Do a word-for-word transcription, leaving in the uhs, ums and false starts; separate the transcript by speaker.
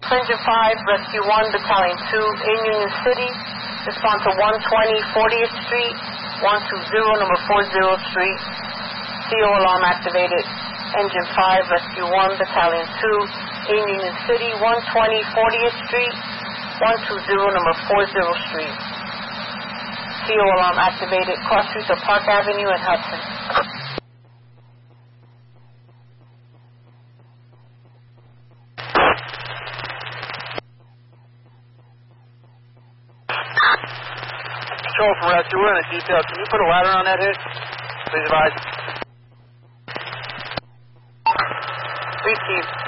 Speaker 1: Engine five, Rescue one, Battalion two, in Union City. Respond to one twenty fortieth Street, one two zero, number forty Street. C O alarm activated. Engine five, Rescue one, Battalion two, in Union City, one twenty fortieth Street, one two zero, number forty Street. C O alarm activated. Cross streets of Park Avenue and Hudson.
Speaker 2: Control from Rescue, we're in a detail. Can you put a ladder on that hit? Please advise. Please keep.